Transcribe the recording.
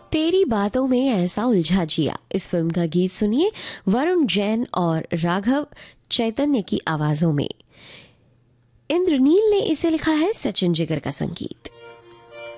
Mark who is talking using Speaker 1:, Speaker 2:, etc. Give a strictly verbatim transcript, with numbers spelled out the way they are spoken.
Speaker 1: तेरी बातों में ऐसा उलझा जिया, इस फिल्म का गीत सुनिए वरुण जैन और राघव चैतन्य की आवाजों में। इंद्रनील ने इसे लिखा है, सचिन जिगर का संगीत।